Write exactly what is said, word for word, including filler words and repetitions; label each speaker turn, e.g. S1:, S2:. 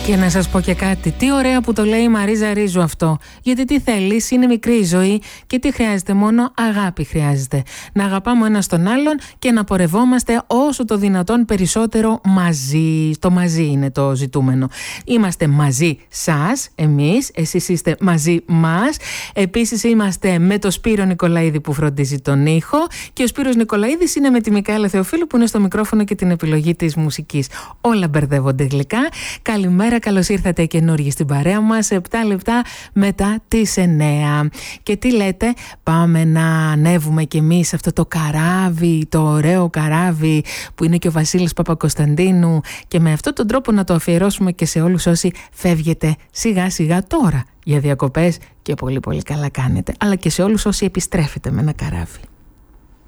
S1: Και να σας πω και κάτι, τι ωραία που το λέει η Μαρίζα Ρίζου αυτό. Γιατί τι θέλεις, είναι μικρή η ζωή και τι χρειάζεται, μόνο αγάπη χρειάζεται. Να αγαπάμε ο ένας τον άλλον και να πορευόμαστε όσο το δυνατόν περισσότερο μαζί. Το μαζί είναι το ζητούμενο. Είμαστε μαζί σας, εμείς, εσείς είστε μαζί μας. Επίσης είμαστε με το Σπύρο Νικολαίδη που φροντίζει τον ήχο και ο Σπύρος Νικολαίδης είναι με τη Μικαέλα Θεοφίλου που είναι στο μικρόφωνο και την επιλογή της μουσικής. Όλα μπερδεύονται γλυκά. Καλημέρα, καλώς ήρθατε καινούργοι στην παρέα μας, επτά λεπτά μετά τις εννέα. Και τι λέτε, πάμε να ανέβουμε κι εμείς αυτό το καράβι, το ωραίο καράβι που είναι και ο Βασίλης Παπακοσταντίνου, και με αυτόν τον τρόπο να το αφιερώσουμε και σε όλους όσοι φεύγετε σιγά σιγά τώρα για διακοπές, και πολύ πολύ καλά κάνετε, αλλά και σε όλους όσοι επιστρέφετε με ένα καράβι.